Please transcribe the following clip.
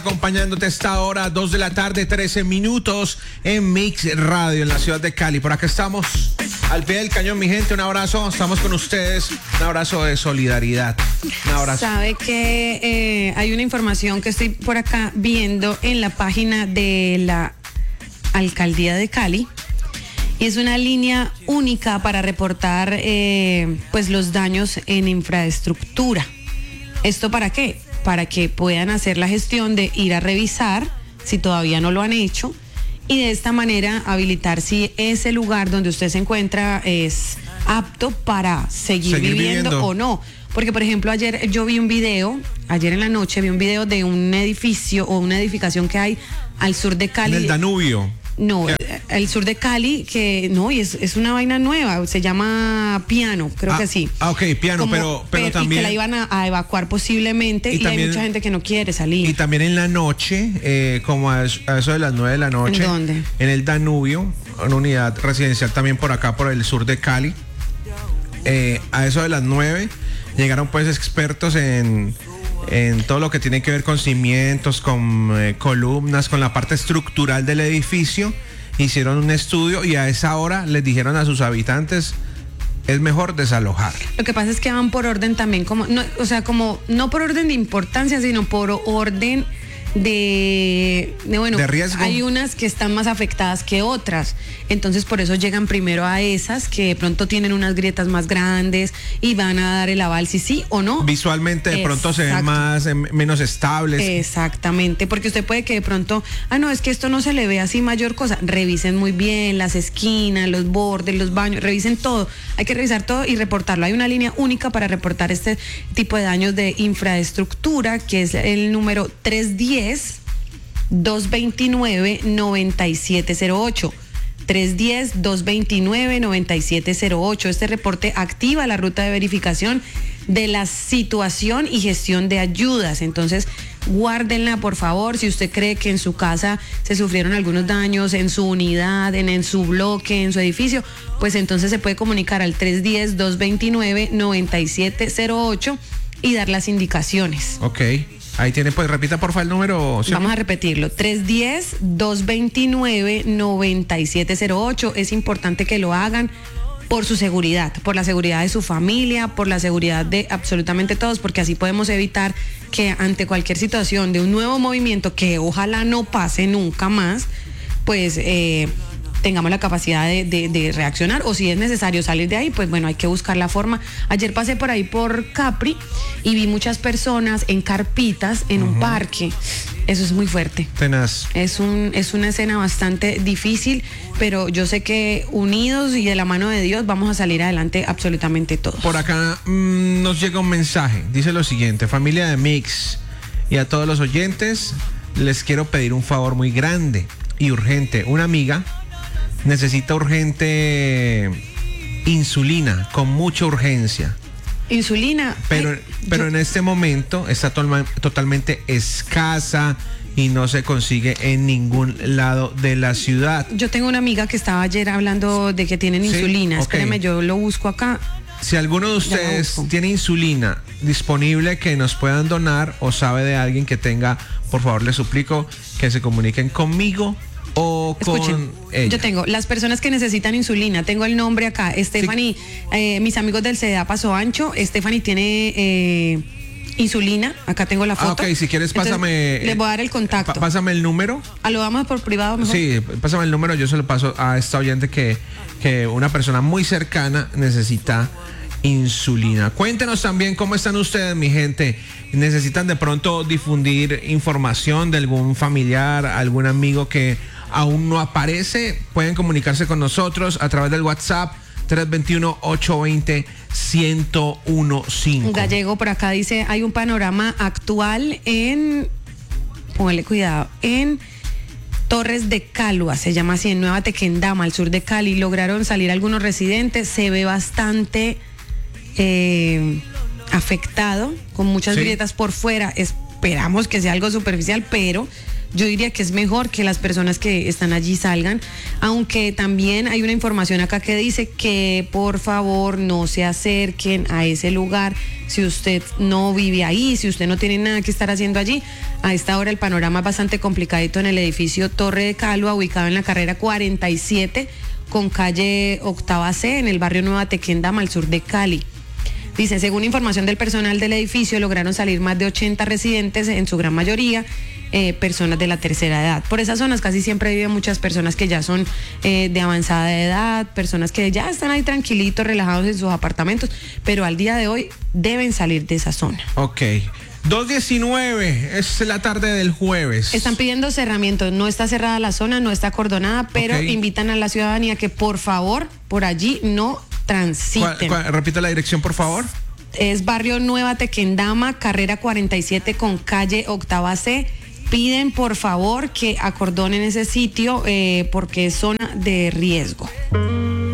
Acompañándote a esta hora, 2 de la tarde, 13 minutos en Mix Radio en la ciudad de Cali. Por acá estamos al pie del cañón, mi gente. Un abrazo, estamos con ustedes. Un abrazo de solidaridad. Un abrazo. Sabe que hay una información que estoy por acá viendo en la página de la Alcaldía de Cali. Y es una línea única para reportar pues los daños en infraestructura. ¿Esto para qué? Para que puedan hacer la gestión de ir a revisar si todavía no lo han hecho y de esta manera habilitar si ese lugar donde usted se encuentra es apto para seguir viviendo o no. Porque, por ejemplo, ayer yo vi un video, ayer en la noche vi un video de un edificio o una edificación que hay al sur de Cali. En el Danubio. No, el sur de Cali, que no, y es una vaina nueva, se llama Piano, creo que sí. Ok, Piano, pero también. Y que la iban a evacuar posiblemente, y también, hay mucha gente que no quiere salir. Y también en la noche, como a eso de las 9 de la noche. ¿En dónde? En el Danubio, una unidad residencial también por acá, por el sur de Cali. A eso de las 9 llegaron pues expertos en todo lo que tiene que ver con cimientos, con columnas, con la parte estructural del edificio. Hicieron un estudio y a esa hora les dijeron a sus habitantes: es mejor desalojar. Lo que pasa es que van por orden también, como no por orden de importancia, sino por orden de riesgo. Hay unas que están más afectadas que otras, entonces por eso llegan primero a esas que de pronto tienen unas grietas más grandes y van a dar el aval si sí o no. Visualmente de pronto se ven menos estables. Exactamente, porque usted puede que de pronto, no, es que esto no se le ve así mayor cosa. Revisen muy bien las esquinas, los bordes, los baños, revisen todo. Hay que revisar todo y reportarlo. Hay una línea única para reportar este tipo de daños de infraestructura, que es el número 310-229-9708. 310-229-9708. Este reporte activa la ruta de verificación de la situación y gestión de ayudas. Entonces, guárdenla, por favor. Si usted cree que en su casa se sufrieron algunos daños, en su unidad, en su bloque, en su edificio, pues entonces se puede comunicar al 310-229-9708 y dar las indicaciones. Ok. Ahí tiene, pues repita por favor el número. ¿Sí? Vamos a repetirlo, 310-229-9708. Es importante que lo hagan por su seguridad, por la seguridad de su familia, por la seguridad de absolutamente todos, porque así podemos evitar que ante cualquier situación de un nuevo movimiento, que ojalá no pase nunca más, pues tengamos la capacidad de reaccionar, o si es necesario salir de ahí, pues bueno, hay que buscar la forma. Ayer pasé por ahí por Capri y vi muchas personas en carpitas en un parque. Eso es muy fuerte. Tenaz. Es una escena bastante difícil, pero yo sé que unidos y de la mano de Dios vamos a salir adelante absolutamente todos. Por acá nos llega un mensaje, dice lo siguiente: familia de Mix y a todos los oyentes, les quiero pedir un favor muy grande y urgente. Una amiga necesita urgente insulina, con mucha urgencia. Insulina. Pero en este momento está totalmente escasa y no se consigue en ningún lado de la ciudad. Yo tengo una amiga que estaba ayer hablando de que tienen insulina. Okay. Espéreme, yo lo busco acá. Si alguno de ustedes tiene insulina disponible que nos puedan donar, o sabe de alguien que tenga, por favor les suplico que se comuniquen conmigo o Escuchen, con ella. Yo tengo las personas que necesitan insulina, tengo el nombre acá, Stephanie, mis amigos del CDA Paso Ancho, Stephanie tiene insulina, acá tengo la foto. Ok, si quieres pásame. Entonces, les voy a dar el contacto. Pásame el número. ¿Lo vamos por privado mejor? Sí, pásame el número, yo se lo paso a esta oyente que una persona muy cercana necesita insulina. Cuéntenos también cómo están ustedes, mi gente. ¿Necesitan de pronto difundir información de algún familiar, algún amigo que aún no aparece? Pueden comunicarse con nosotros a través del WhatsApp 321-820-1015. Gallego por acá dice: hay un panorama actual póngale cuidado, en Torres de Calua, se llama así, en Nueva Tequendama, al sur de Cali. Lograron salir algunos residentes, se ve bastante afectado, con muchas grietas por fuera. Esperamos que sea algo superficial, pero yo diría que es mejor que las personas que están allí salgan, aunque también hay una información acá que dice que por favor no se acerquen a ese lugar si usted no vive ahí, si usted no tiene nada que estar haciendo allí. A esta hora el panorama es bastante complicadito en el edificio Torre de Calua, ubicado en la carrera 47 con calle Octava C, en el barrio Nueva Tequendama, al sur de Cali. Dice, según información del personal del edificio, lograron salir más de 80 residentes, en su gran mayoría personas de la tercera edad. Por esas zonas casi siempre viven muchas personas que ya son de avanzada edad, personas que ya están ahí tranquilitos, relajados en sus apartamentos, pero al día de hoy deben salir de esa zona. Ok. 2:19, es la tarde del jueves. Están pidiendo cerramiento, no está cerrada la zona, no está acordonada, pero invitan a la ciudadanía que por favor por allí no transiten. Repita la dirección, por favor. Es barrio Nueva Tequendama, carrera 47 con calle Octava C. Piden por favor que acordonen ese sitio porque es zona de riesgo.